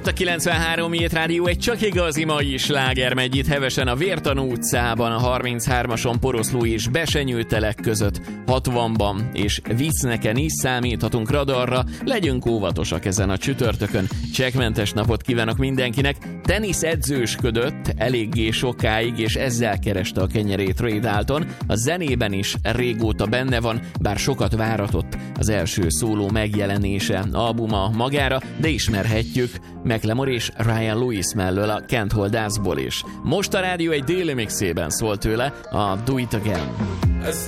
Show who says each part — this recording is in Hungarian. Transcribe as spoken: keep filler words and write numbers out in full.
Speaker 1: a kilencvenhárom Hét Rádió, egy csak igazi mai sláger megy itt hevesen a Vértanú utcában, a harminchármason Poroszló és Besenyő telek között, hatvanban és Vicneken is számíthatunk radarra, legyünk óvatosak ezen a csütörtökön. Csekkmentes napot kívánok mindenkinek. Tenisz edzősködött eléggé sokáig, és ezzel kereste a kenyerét Ray Dalton. A zenében is régóta benne van, bár sokat váratott az első szóló megjelenése albuma magára, de ismerhetjük Macklemore és Ryan Lewis mellől a Can't Hold Us-ból is. Most a rádió egy déli mixében szól tőle, a Do It Again.